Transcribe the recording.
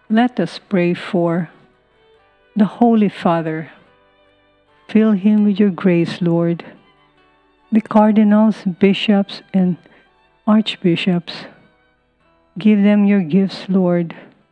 Let us pray for the Holy Father. Fill him with your grace, Lord. The cardinals, bishops, and archbishops, give them your gifts, Lord,